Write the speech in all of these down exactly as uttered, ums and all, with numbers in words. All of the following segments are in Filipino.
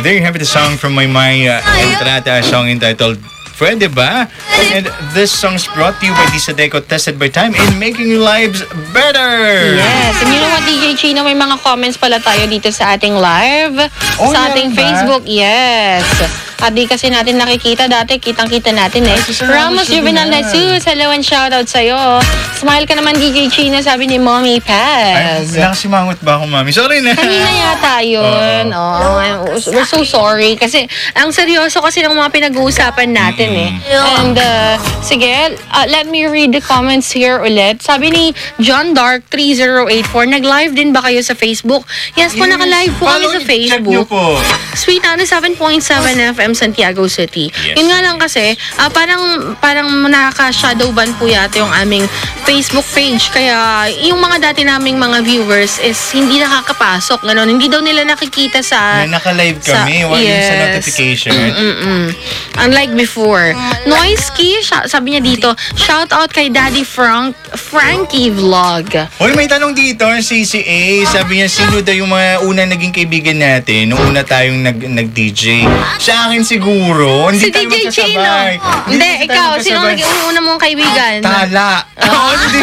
there you have it, a song from my my uh, Entrada, a song entitled Pwede Ba? And this song's brought to you by Disadeco, tested by time in making your lives better. Yes, and you know what, D J Chino, may mga comments pala tayo dito sa ating live, Oh, sa ating yan ba? Facebook. Yes. At di kasi natin nakikita dati, kitang-kita natin eh. Ay, Ramos Juvenal na. Jesus, hello and shoutout sa'yo. Smile ka naman, D J Chino, sabi ni Mommy Ay, Paz. nakasimangot ba ako, mami? Sorry na. Kanina yata yun. Oh, we're so sorry. Kasi ang seryoso kasi ng mga pinag-uusapan natin eh. And uh, sige, uh, let me read the comments here ulit. Sabi ni John Dark three zero eight four, nag-live din ba kayo sa Facebook? Yes po, naka-live po kami Follow, sa check nyo Facebook. po. Sweet Honey seven point seven F M Santiago City. Yes. Yun nga lang kasi, ah, parang parang nakaka-shadow ban po yata yung aming Facebook page. Kaya yung mga dati naming mga viewers is hindi nakakapasok. Ganon. Hindi daw nila nakikita sa... Na naka-live kami, sa- wala yung sa yes. notification. Mm-mm. Unlike before. Noiski, siya- sabi niya dito, shout out kay Daddy Frank, Frankie Vlog. Hoy, may tanong dito, si si A, sabi niya, sino daw yung mga unang naging kaibigan natin nung una tayong nag, nag-D J? Sa akin siguro, hindi Si tayo D J Chino. magkasabay. Hindi, kasi tayo ikaw, sino magkasabay. naging una mong kaibigan? Tala. Oo, hindi.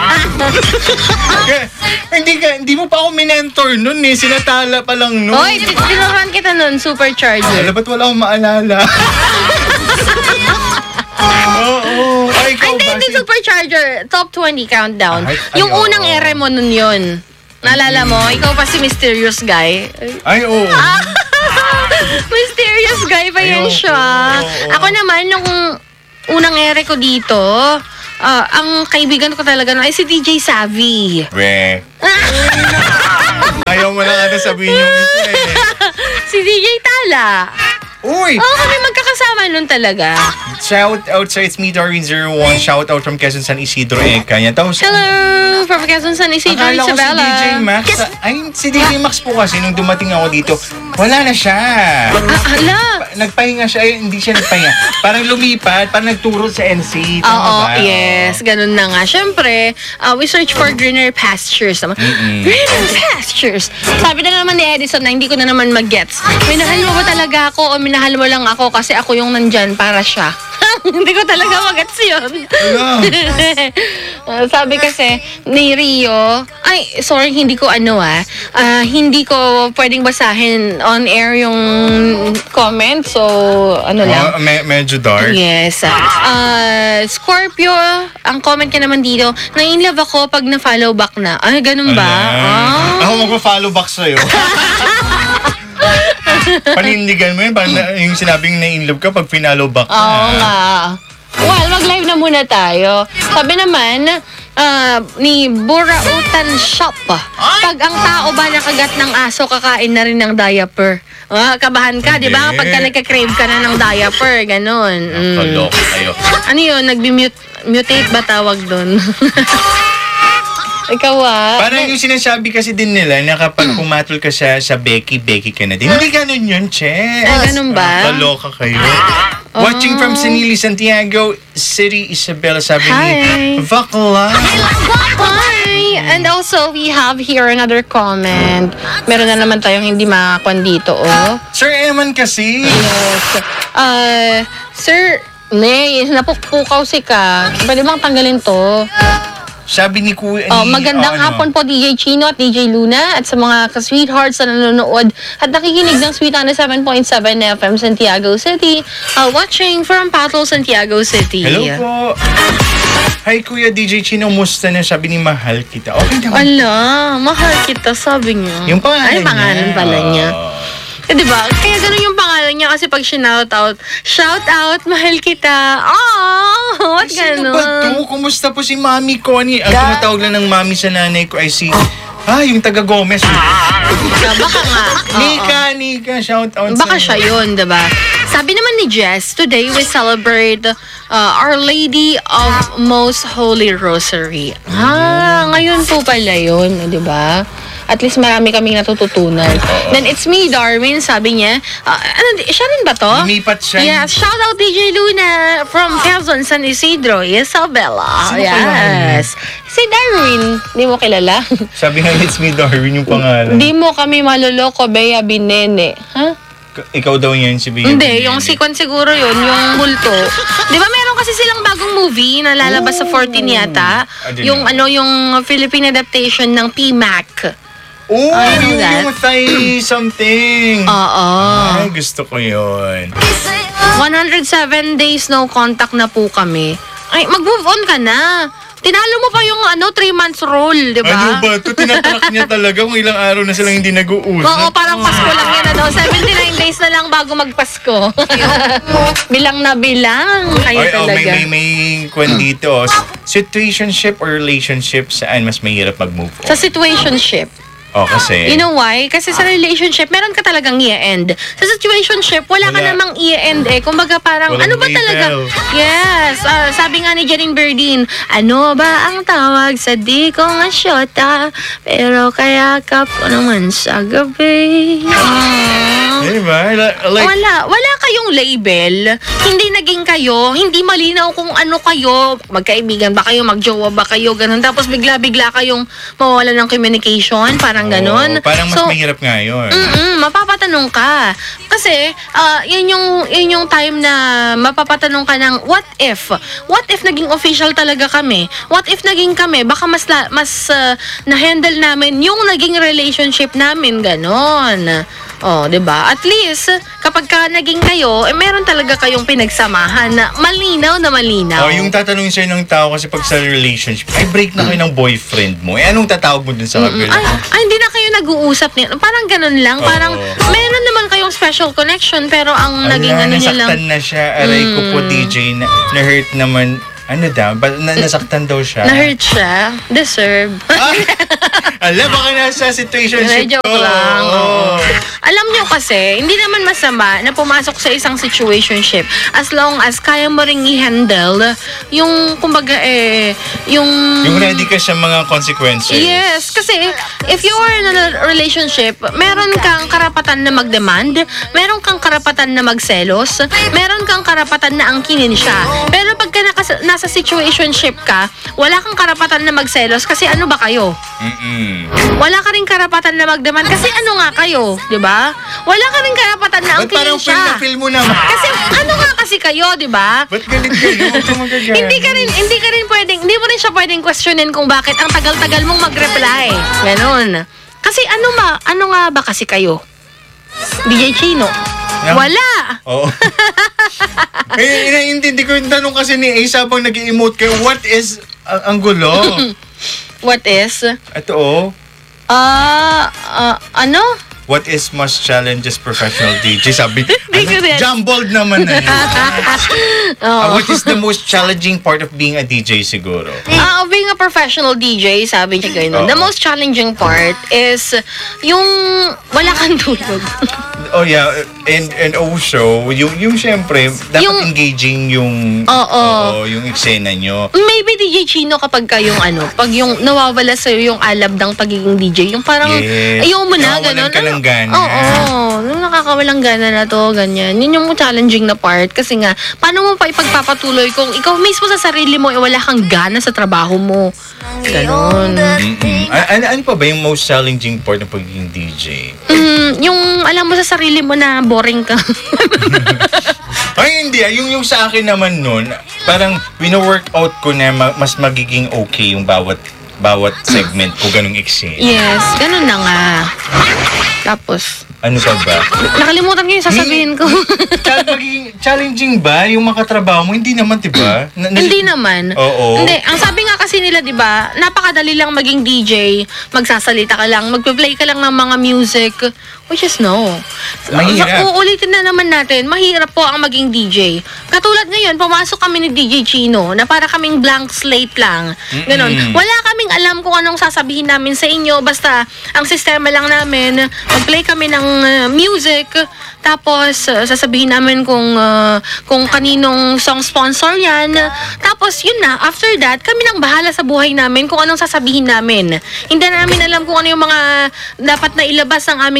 Kaya, hindi ka, hindi mo pa ako minentor nun eh. Sila Tala pa lang nun. Hoy, tinuruan kita nun, Supercharger. Alam, ba't wala akong maalala? Oo. Ay, ikaw Hindi, ba? hindi Supercharger. Top twenty countdown. Ay, ay, Yung oo. unang ere mo nun yun. Naalala mo? Ikaw pa si Mysterious Guy. Ay, oo. Mysterious Guy pa yun Ay, oo, siya. oo, oo. Ako naman, nung unang ere ko dito, ah, ang kaibigan ko talaga nun ay si D J Savvy. We. Ayaw mo lang ata sabihin yung isa eh. Si D J Tala. Uy! Oo, kami magkakasama nun talaga. Shout out sa It's Me Darwin zero one. Shout out from Quezon San Isidro Eka. Yan. Tapos, Hello, from Quezon San Isidro, akala ko si Isabella. D J Max. Ay, si D J Max po kasi nung dumating ako dito, wala na siya. Ah, hala. Nagpahinga siya. Ay, hindi siya nagpahinga. Parang lumipat. Parang nagturo sa N C. Tama Oo, ba? yes. Ganun na nga. Siyempre, uh, we search for greener pastures naman. Greener pastures. Sabi na naman ni Edison na hindi ko na naman mag-gets. Minahal mo ba talaga ako o minahal mo lang ako kasi ako yung nandyan para siya? Hindi ko talaga mag-gets yun. Uh, sabi kasi ni Rio, ay, sorry, hindi ko ano ah, ah, hindi ko pwedeng basahin on air yung comment. So, ano lang. Oh, me- medyo dark. Yes. Uh, Scorpio, ang comment niya naman dito, na-inlove ako pag na-follow back na. Ay, ganun ba? Ah. Ako magpa-follow back sa'yo. Panindigan mo yun. Parang na- yung sinabing na-inlove ka pag pinalo back ka. Oo nga. Well, mag-live na muna tayo. Sabi naman, ah, ni Burautan Shop, pag ang tao ba nakagat ng aso, kakain na rin ng diaper. Ah, kabahan ka, di ba? Hindi. Pagka nagka-crave ka na ng diaper, ganun. Mm. Kaloko kayo. Ano yun? Nag-mute, mutate ba tawag doon? Ikaw ah. Parang yung sinasabi kasi din nila na kapag pumatol ka sa, sa Becky, Becky ka na din. Hindi ganun yun, che. Ay, ganun ba? Kaloka kayo. Watching from Sinili, Santiago City, Isabela, sabi Hi. ni Vakla. Hi! And also, we have here another comment. Meron na naman tayong hindi makakuan dito, oh. Sir Eman kasi. Yes. Uh, Sir, Nay, napukpukaw si ka. Pwede bang tanggalin to? Sabi ni Kuya. Oh, ni- magandang ano, hapon po D J Chino at D J Luna at sa mga ka-sweethearts na nanonood at nakikinig ng Sweet Honey seven point seven F M Santiago City. Uh, watching from Patol, Santiago City. Hello po. Hi Kuya D J Chino, musta na? Sabi ni Mahal kita. Okay naman. Ala, mahal kita, sabi niya. Yung pangalan Ay, pangalan niya. pala niya. Oh. Eh, diba? Kaya ganun yung pangalan niya kasi pag shout out, shout out, mahal kita. Oh, what Sino ganun? ba to? Kumusta po si Mami Connie? Ang tumatawag lang ng mami sa nanay ko ay si... Ah, yung taga Gomez. Ah, baka nga. Oo. Nika, Nika, shout out Baka sa'yo. siya yun, diba? Sabi naman ni Jess, today we celebrate uh, Our Lady of Most Holy Rosary. Ah, ngayon po pala yun, diba? At least marami kaming natututunan. Then it's me, Darwin, sabi niya. Uh, ano, siya rin ba to? Lumipat siya. Yeah, shout out D J Luna from Quezon, San Isidro, Isabela. Sino Yes. Si Darwin, di mo kilala? Sabi nga, it's me, Darwin, yung pangalan. Di mo kami maloloko, Bea Binene. Ha? Ikaw daw yan si Bea. Hindi, yung sequence siguro yun, yung multo. Di ba meron kasi silang bagong movie na lalabas sa fourteen yata? Yung ano, yung Philippine adaptation ng P M A C. Oh, I know yung, that. yung Thai something. Oo. Ay, gusto ko yun. one hundred seven days no contact na po kami. Ay, mag-move on ka na. Tinalo mo pa yung ano, three months rule, di ba? Ano ba ito? Tinatrack niya talaga kung ilang araw na silang hindi nag-uusap. Oo, parang Pasko lang yan, ano? seventy-nine days na lang bago magpasko. Bilang na bilang. Kayo Ay, oh, talaga. may, may, may kwan dito. Situationship or relationship, saan mas mahirap mag-move on? Sa situationship. Oh, kasi... You know why? Kasi sa relationship, meron ka talagang i-end. Sa situationship, wala, ka Wala. namang i-end eh. Kumbaga parang, Walang ano ba label. talaga? Yes. ah, sabi nga ni Janine Berdin, ano ba ang tawag sa di ko nga syota? Pero kayakap ko naman sa gabi. Ah. Diba? Like, Wala. Wala kayong label. Hindi naging kayo. Hindi malinaw kung ano kayo. Magkaibigan ba kayo? Magjowa ba kayo? Ganun. Tapos bigla-bigla kayong mawala ng communication. Parang ganon. oh, parang mas So, mahirap nga yun. Mm-mm, mapapatanong ka. Kasi, ah, yun, yung, yun yung time na mapapatanong ka ng, what if? What if naging official talaga kami? What if naging kami? Baka mas, la, mas ah, na-handle namin yung naging relationship namin. Ganon. Oh, 'di ba? At least kapag ka naging kayo, eh meron talaga kayong pinagsamahan na malinaw na malinaw. Oh, yung tatanungin sa'yo ng tao kasi pag sa relationship, ay break na kayo ng boyfriend mo. Eh, anong tatawag mo dun sa Mm-mm. kabila? Ay, ay, hindi na kayo nag-uusap niya. Parang ganun lang. Oo. Parang meron naman kayong special connection pero ang naging Ala, ano niya lang. nasaktan na siya. Aray ko po, Mm. D J, na, na-hurt naman. Ano daw? Ba, na, nasaktan daw siya? Na-hurt siya. Deserve. Ah, alam, baka nasa situationship Joke ko. lang. Oo. Alam nyo kasi, hindi naman masama na pumasok sa isang situationship as long as kaya mo ring i-handle yung, kumbaga eh, yung... Yung ready ka sa mga consequences. Yes, kasi if you are in a relationship, meron kang karapatan na mag-demand, meron kang karapatan na magselos, meron kang karapatan na angkinin siya. Pero pagka nakas- nasa situationship ka, wala kang karapatan na magselos kasi ano ba kayo? Mm-mm. Wala ka rin karapatan na mag-demand kasi ano nga kayo, di ba? Wala ka rin karapatan na Ba't angkinin parang film siya. na film mo naman? Kasi ano nga kasi kayo, di ba? Ba't galit ka, no? Huwag ka magagalit. Hindi ka rin hindi ka rin pwedeng hindi mo rin siya pwedeng questionin kung bakit ang tagal-tagal mong mag-reply. Ganon. Kasi ano ma, ano nga ba kasi kayo? D J Chino. Yeah. Wala. Oo. Eh, inaintindi ko yung tanong kasi ni Ace habang nag-emote kayo. What is uh, ang gulo? What is? Ito oh. Ah, ah, ano? What is most challenges professional D J? Sabi, Hindi ko rin. jumbled naman na yun. Oh. Uh, what is the most challenging part of being a D J siguro? Ah, being a professional D J, sabi niya ganun. Oo. The most challenging part is yung wala kang tulog. Oh yeah, and and also, yung, yung syempre, dapat Yung- engaging yung, Oo. oo, yung eksena nyo. Maybe D J Chino kapag ka yung ano, pag yung nawawala sa'yo yung alab ng pagiging D J, yung parang Yes. ayaw mo na, Nawawalan gano'n. ka ng gana. Oo, nung nakakawalang gana na to, ganyan. Yun yung challenging na part. Kasi nga, paano mo pa ipagpapatuloy kung ikaw mismo sa sarili mo, eh, wala kang gana sa trabaho mo. Ganon. Mm-mm. A- ano, ano pa ba yung most challenging part ng pagiging D J? Mm, yung alam mo sa sarili mo na boring ka. Ay, hindi. ah. Yung, yung sa akin naman nun, parang wino-workout ko na ma- mas magiging okay yung bawat bawat segment ko, ganung eksena. Yes, ganun na nga. Tapos, Ano pa ba? nakalimutan ko yung sasabihin ko. Chal- magiging challenging ba yung makatrabaho mo? Hindi naman, di ba? Na- na- Hindi naman. Oo. Hindi. Ang sabi nga kasi nila, di ba, napakadali lang maging D J, magsasalita ka lang, magpe-play ka lang ng mga music, which is no. Mahirap. So, uulitin na naman natin, mahirap po ang maging D J. Katulad ngayon, pumasok kami ni D J Chino, na para kaming blank slate lang. Ganon. Mm-mm. Wala kaming alam kung anong sasabihin namin sa inyo, basta ang sistema lang namin, mag-play kami ng uh, music, tapos uh, sasabihin namin kung uh, kung kaninong song sponsor yan. Tapos yun na, after that, kami nang bahala sa buhay namin kung anong sasabihin namin. Hindi namin alam kung ano yung mga dapat na ilabas ng aming mga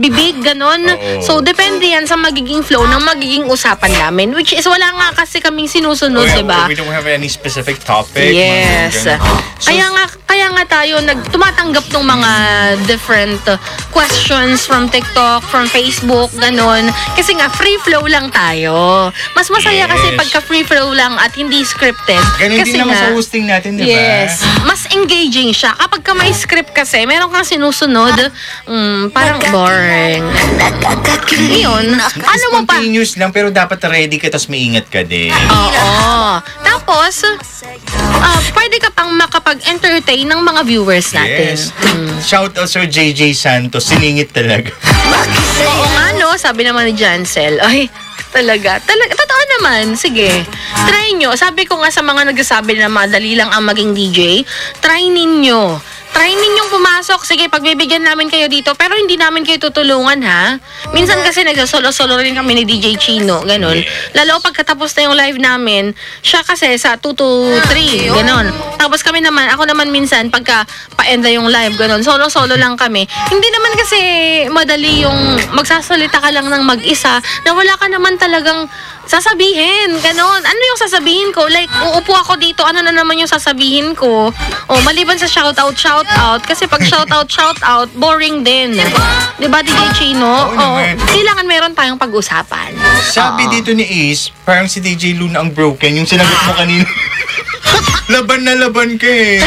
bibig, ganon. Oo. So, depende yan sa magiging flow ng magiging usapan namin. Which is, wala nga kasi kaming sinusunod, Oh, yeah, diba? we don't have any specific topic. Yes. mga ganun. So, Kaya nga, kaya nga tayo nag tumatanggap ng mga different uh, questions from TikTok, from Facebook, ganon. Kasi nga, free flow lang tayo. Mas masaya kasi Yes. pagka free flow lang at hindi scripted. ganun kasi din naman nga, sa hosting natin, di ba? Yes. Mas engaging siya. Kapag ka may script kasi, meron kang sinusunod, mm, parang boring. Yun. Ano mo pa? Spontaneous lang, pero dapat ready ka, tapos maingat ka din. Oo. Tapos, ah, pwede ka pang makapag-entertain ng mga viewers natin. Yes. Shout out Sir J J Santos, siningit talaga. Oo nga, no? Sabi naman ni Jancel. Ay, talaga. Talaga, totoo naman. Sige. Try nyo. Sabi ko nga sa mga nagsasabi na madali lang ang maging D J, try ninyo. Try ninyong pumasok. Sige, pagbibigyan namin kayo dito. Pero hindi namin kayo tutulungan, ha? Minsan kasi nagsasolo-solo rin kami ni D J Chino. Ganon. Lalo pagkatapos na yung live namin, siya kasi sa two to three. Ganon. Tapos kami naman, ako naman minsan, pagka pa-end na yung live, ganon. Solo-solo lang kami. Hindi naman kasi madali yung magsasalita ka lang ng mag-isa na wala ka naman talagang sasabihin, ganon. Ano yung sasabihin ko? Like, uupo ako dito, ano na naman yung sasabihin ko? O, maliban sa shoutout, shoutout. Kasi pag shoutout, shoutout, boring din. Diba, D J Chino? Oo naman. Kailangan meron tayong pag-usapan. Sabi Oo. dito ni Ace, parang si D J Luna ang broken, yung sinagot mo kanina. Laban na laban ka eh.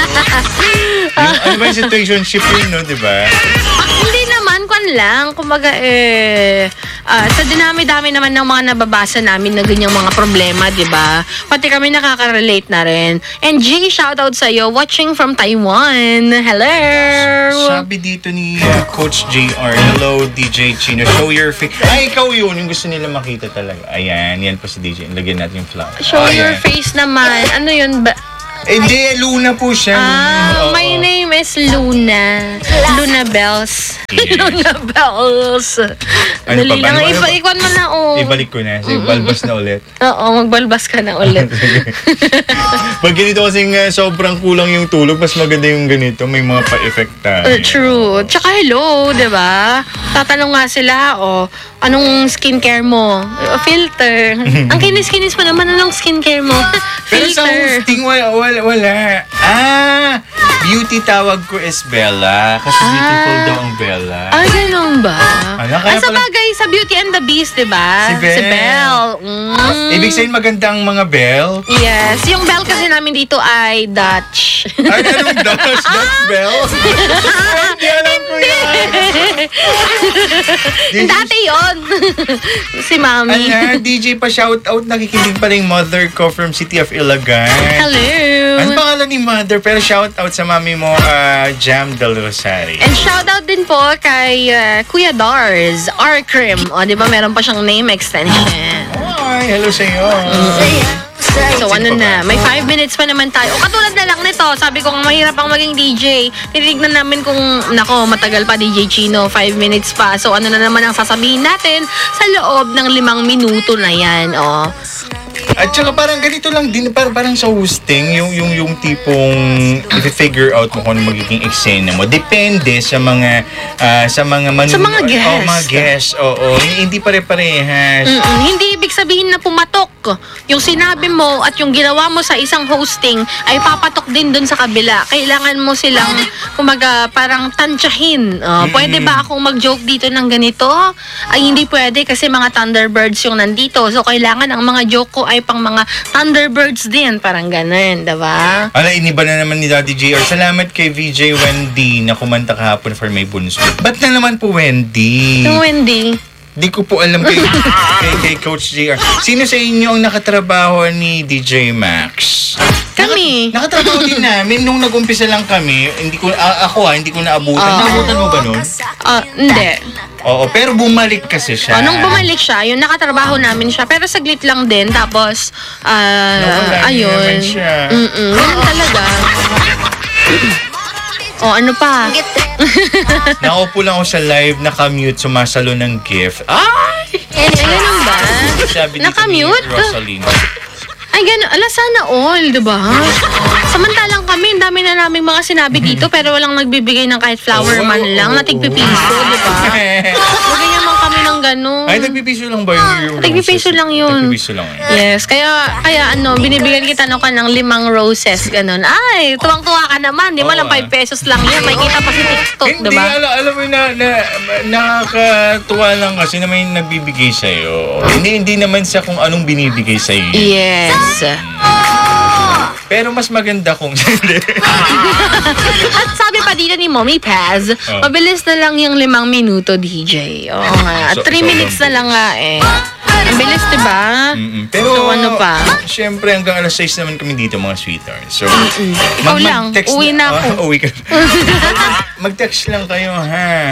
Yung, ano ba yung situationship yun, no? Diba? Hindi naman, kwan lang. Kumbaga, eh, ah, sa dinami-dami naman ng mga nababasa namin na ganyang mga problema, di ba? Pati kami nakaka-relate na rin. And G, shoutout sa'yo, watching from Taiwan. Hello! Sabi dito ni uh, Coach J R, hello D J Chino, show your face. Ay, ikaw yun, yung gusto nila makita talaga. Ayan, yan pa si D J. Lagyan natin yung flower. Show Oh, your ayan. face naman. Ano yun ba? Eh, Hindi, Luna po siya. Ah, Oo. my name is Luna. Luna Bells. Yes. Luna Bells. Ano Dali pa ba? lang. Ano ba? Iba, ikwan mo na, oh. Ibalik ko na. Sige, balbas na ulit. Oo, magbalbas ka na ulit. Pag ganito kasing uh, sobrang kulang yung tulog, mas maganda yung ganito. May mga pa-effect tayo. Uh, true. Tsaka hello, di ba? Tatanong nga sila, oh, anong skincare mo? Uh, filter. Ang kinis-kinis mo naman, anong skincare mo? Pero sa Filter. hosting, wala, wala, wala. Ah, beauty tawag ko is Bella. Kasi beautiful daw ang Bella. Ay, ganun ba? Ano, kaya Ah, sa pala- bagay, sa Beauty and the Beast, di ba? Si Belle. Si Belle. Mm. Ibig sabihin magandang mga Bell? Yes. Yung Belle kasi namin dito ay Dutch. Ay, anong Dutch? Dutch Bell? Hindi alam ko yan. D J, Dati yon Si Mami. Ala, D J pa shoutout. Nakikinig pa rin yung mother ko from City of Ilagan. Hello. Ano pangalan ni mother? Pero shoutout sa mami mo, ah, Jam Del Rosario. And shoutout din po kay uh, Kuya Dars, R-Crim. O, di ba meron pa siyang name extension. Ay, hello sa iyo. So, ano na, may five minutes pa naman tayo. O, katulad na lang nito, sabi ko kung mahirap ang maging D J, titignan namin kung, nako, matagal pa D J Chino, five minutes pa. So, ano na naman ang sasabihin natin sa loob ng limang minuto na yan, o. At saka parang ganito lang din, parang, parang sa hosting, yung, yung, yung tipong i-figure out mo kung ano magiging eksena mo. Depende sa mga, ah, sa mga manu- Sa mga guest. Oh, mga guests, oo. Hindi pare-parehas. Mm-mm. Hindi ibig sabihin na pumatok. Yung sinabi mo at yung ginawa mo sa isang hosting ay papatok din dun sa kabila. Kailangan mo silang, kumaga, parang tansyahin. Uh, Pwede ba akong mag-joke dito ng ganito? Ay, hindi pwede kasi mga Thunderbirds yung nandito. So, kailangan ang mga joke ko ay pang mga Thunderbirds din. Parang ganun, diba? Ala, iniba na naman ni Daddy J R. Salamat kay V J Wendy na kumanta kahapon for my bunso. Ba't na naman po Wendy? Yung Wendy. Di ko po alam kay, kay, kay Coach J R. Sino sa inyo ang nakatrabaho ni D J Max? Kami. Naka, nakatrabaho din namin nung nag-umpisa lang kami. Hindi ko a- ako ah, hindi ko naabutan. Ah. Naabutan mo ba nun? Ah, hindi. Oo, pero bumalik kasi siya. Oh, nung bumalik siya, yung nakatrabaho namin siya. Pero saglit lang din. Tapos, ah, Nawala niya ayun. naman siya. Mm-mm. Ganun talaga. Oh, ano pa? Nakaupo lang ako sa live, nakamute, sumasalo ng gift. Ay! Ay, ganun ba? Sabi dito ni Nakamute? Rosaline. Ay, gano'n. Ala, sana all, di ba? Samantalang kami, ang dami na naming mga sinabi dito, pero walang nagbibigay ng kahit flower Oo, man lang oo, na tigpipiso, di ba? Bigyan naman kami ng gano'n. Ay, nagpipiso lang ba yung, yung Nagpipiso roses? lang yun. Nagpipiso lang yun. Yes, kaya, kaya ano, binibigyan kita no, ka ng limang roses, gano'n. Ay, tuwang-tuwa ka naman, di mo Oo, lang five pesos lang yun, may kita pa si TikTok, di Hindi, ba? alam, alam mo na, na, nakakatuwa lang kasi na may nagbibigay sa'yo. Hindi, hindi naman sa kung anong binibigay sa'yo. Yes. Pero mas maganda kung hindi. At sabi pa dito ni Mommy Paz, Oh. mabilis na lang yung limang minuto, D J. Oo nga. At So- three so minutes na long lang nga eh. Ang bilis, diba? Mm-mm. Pero So, ano pa? Siyempre, hanggang alas sais naman kami dito, mga sweetheart. So, Ikaw lang. mag-text Uwi na ako. Ah, uwi ka. Mag-text lang kayo, ha?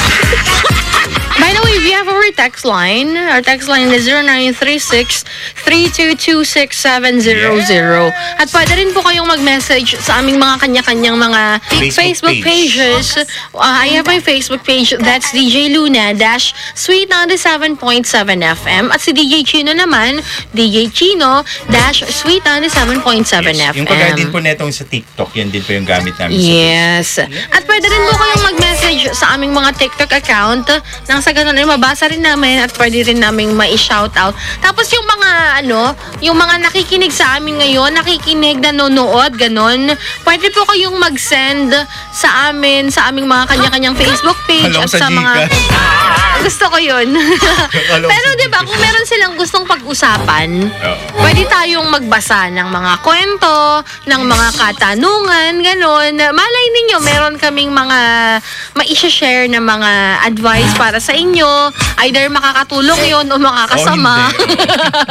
By the way, we have our text line. Our text line is zero nine three six, three two two, six seven zero zero. At pwede rin po kayong mag-message sa aming mga kanya-kanyang mga Facebook Facebook, page. pages. Uh, I have my Facebook page. That's D J Luna dash Sweet ninety-seven point seven F M. At si D J Chino naman, D J Chino dash Sweet ninety-seven point seven F M. Yung kagaya din po netong sa TikTok, yan din po yung gamit namin Yes. At pwede rin po kayong mag-message sa aming mga TikTok account. Nang sa ganun ay mabasa rin namin at pwede rin naming ma-shoutout. Tapos yung mga ano, yung mga nakikinig sa amin ngayon, nakikinig, nanonood, ganun, pwede po kayong mag-send sa amin, sa aming mga kanya-kanyang Facebook page Alam at sa sa mga... Gcash. Gusto ko yun. Alam Pero sa di ba Gcash. kung meron silang gustong pag-usapan, Oo. pwede tayong magbasa ng mga kwento, ng mga katanungan, ganun. Malay ninyo, meron kaming mga ma-share na mga advice para sa inyo. Either makakatulong yon o makakasama. Oh, hindi.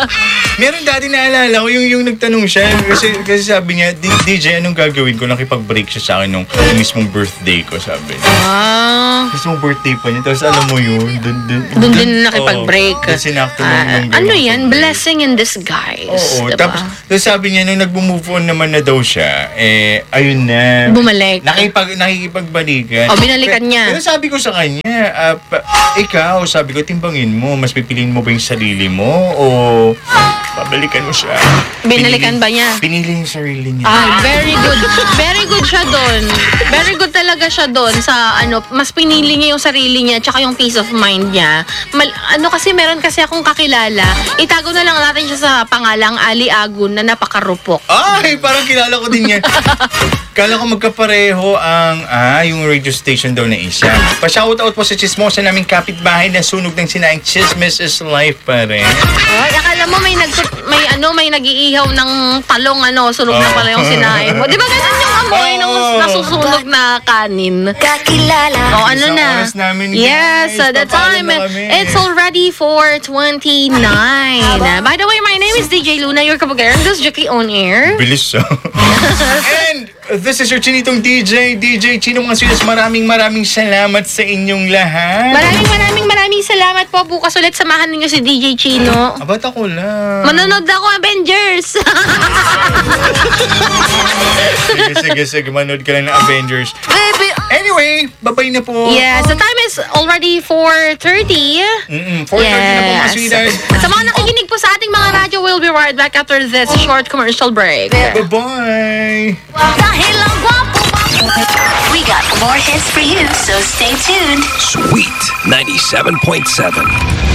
Meron dati naalala ko yung, yung nagtanong siya kasi, kasi sabi niya, "D- DJ, anong gagawin ko? Nakipag-break siya sa akin nung yung mismong birthday ko," sabi niya. Ah, Mismong birthday pa niya. Tapos alam mo yun, dun, dun, doon din nakipag-break. Oh, dun sinakto nung, Ah, nung ano girl yan? ko. Blessing in disguise. Oo, diba? tapos, tapos sabi niya, nung nag-move on naman na daw siya, eh, ayun na. Bumalik. Nakipag, nakikipagbalikan. O, binalikan Pero- niya. Pero sabi ko sa kanya, ah, pa- ikaw, sabi ko, timbangin mo, mas pipiliin mo ba yung sarili mo o babalikan mo siya? Binalikan Pinili- ba niya? Pinili yung sarili niya. Ay, very good. Very good siya doon. Very good talaga siya doon sa ano, mas pinili niya yung sarili niya tsaka yung peace of mind niya. Mal, ano kasi meron kasi akong kakilala. Itago na lang natin siya sa pangalang Ali Agun na napakarupok. Ay, parang kilala ko din yan. Kala ko magkapareho ang, ah, yung radio station daw na isa. Pa-shoutout po sa chismosa naming kapitbahay na sunog ng sinaing Chismis is life pa rin. Ay, akala mo may nag may ano, may nag-iihaw ng talong ano, sunog na pala yung sinain mo. Di ba ganun yung amoy ng Oo. nasusunog na kanin? Kakilala. Oh, ano Isang na? oras namin, Yes, guys. uh, the Papalo time, na kami. it's already four twenty-nine. By the way, my name is D J Luna, your kabagaran. This is Jackie on air. Bilis siya. And this is your chinitong D J, D J Chino mga sweets. Maraming maraming salamat sa inyong lahat. Maraming maraming maraming salamat po. Bukas ulit samahan ninyo si D J Chino. Abat ako lang. Manonood ako Avengers. Sige, sige, sige. Manood ka lang ng Avengers. Baby. Anyway, babay na po. Yes, the time is already four thirty. Mm-mm, four thirty na po mga Yes. sweethearts. At sa mga nakikinig po sa ating mga radyo, we'll be right back after this short commercial break. Bye-bye. Dahil ang gwapo mo. We got more hits for you, so stay tuned. Sweet ninety-seven point seven.